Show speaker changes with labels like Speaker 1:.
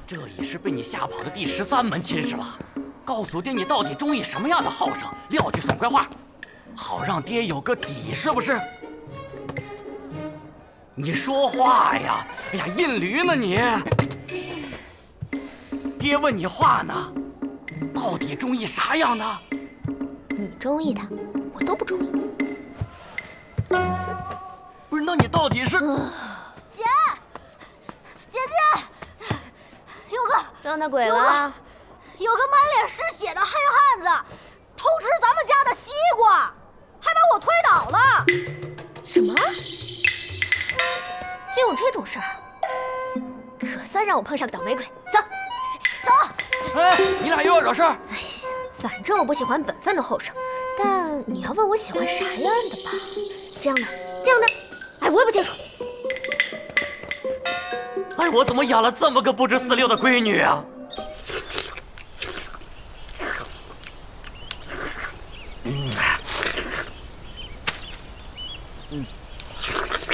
Speaker 1: 这已是被你吓跑的第13门亲事了。告诉爹，你到底中意什么样的后生，撂句爽快话，好让爹有个底，是不是？你说话呀！哎呀，印驴呢你！爹问你话呢，到底中意啥样的？
Speaker 2: 你中意的，我都不中意。
Speaker 1: 不是，那你到底是？
Speaker 3: 姐，姐姐，有个
Speaker 2: 撞到鬼了！
Speaker 3: 有个满脸是血的黑汉子偷吃咱们家的西瓜，还把我推倒了。
Speaker 2: 什么？竟有这种事儿？可算让我碰上个倒霉鬼！走，
Speaker 3: 走。
Speaker 1: 哎，你俩又要惹事儿？
Speaker 2: 哎呀，反正我不喜欢本分的后生，但你要问我喜欢啥样的吧？这样的，这样的，哎，我也不清楚。
Speaker 1: 哎，我怎么养了这么个不知四六的闺女啊？